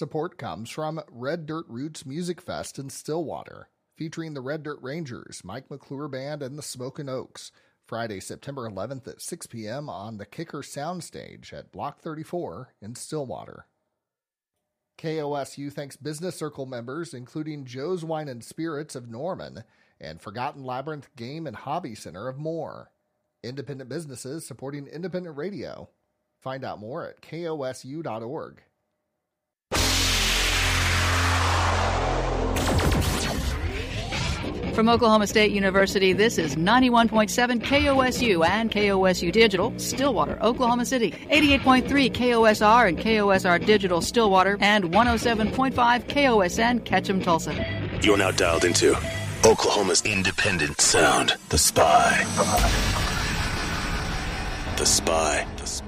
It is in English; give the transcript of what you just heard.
support comes from Red Dirt Roots Music Fest in Stillwater, featuring the Red Dirt Rangers, Mike McClure Band, and the Smokin' Oaks. Friday, September 11th at 6 p.m. on the Kicker Soundstage at Block 34 in Stillwater. KOSU thanks Business Circle members, including Joe's Wine and Spirits of Norman and Forgotten Labyrinth Game and Hobby Center of Moore. Independent businesses supporting independent radio. Find out more at kosu.org. From Oklahoma State University, this is 91.7 KOSU and KOSU Digital, Stillwater, Oklahoma City, 88.3 KOSR and KOSR Digital, Stillwater, and 107.5 KOSN, Ketchum, Tulsa. You're now dialed into Oklahoma's independent sound, The Spy. The Spy. The Spy.